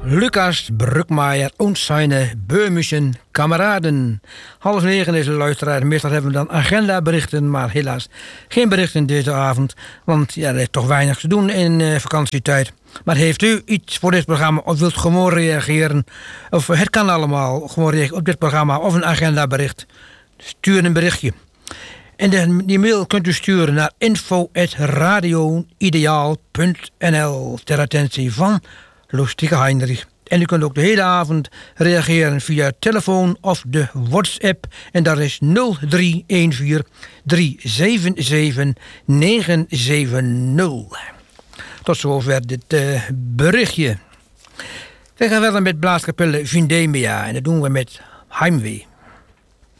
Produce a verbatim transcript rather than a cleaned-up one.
Lucas Brukmaier en zijn Böhmischen kameraden. Half negen is de luisteraar. Meestal hebben we dan agendaberichten, maar helaas geen berichten deze avond. Want ja, er is toch weinig te doen in uh, vakantietijd. Maar heeft u iets voor dit programma of wilt gewoon reageren? Of het kan allemaal, gewoon reageren op dit programma of een agendabericht. Stuur een berichtje. En de, die mail kunt u sturen naar info at radioideaal punt n l ter attentie van Loestieke Heinrich. En u kunt ook de hele avond reageren via telefoon of de WhatsApp. En dat is nul drie een vier drie zeven zeven negen zeven nul. Tot zover dit uh, berichtje. We gaan verder met Blaaskapelle Vindemia. En dat doen we met Heimwee.